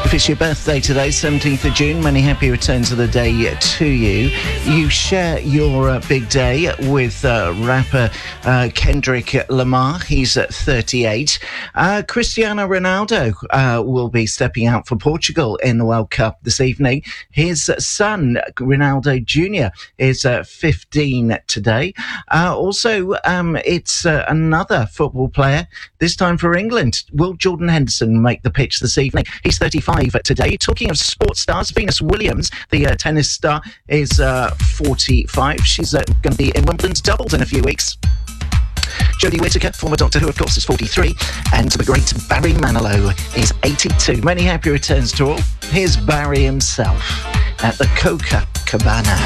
If it's your birthday today, 17th of June, many happy returns of the day to you. You share your big day with rapper Kendrick Lamar. He's at 38. Cristiano Ronaldo will be stepping out for Portugal in the World Cup this evening. His son, Ronaldo Jr., is 15 today. Also, it's another football player, this time for England. Will Jordan Henderson make the pitch this evening? He's 35 today. Talking of sports stars, Venus Williams, the tennis star, is 45. She's going to be in Wimbledon's doubles in a few weeks. Jodie Whittaker, former Doctor Who, of course, is 43. And the great Barry Manilow is 82. Many happy returns to all. Here's Barry himself at the Coca Cabana.